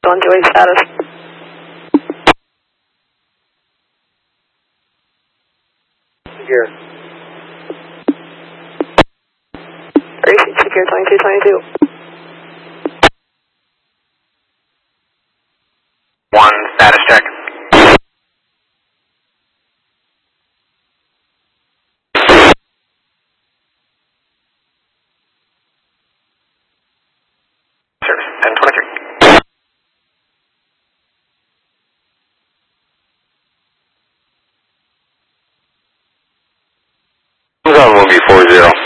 128 status. Secure. 36 secure 2222. 1 status check. Service 1023. Amazon 1B40.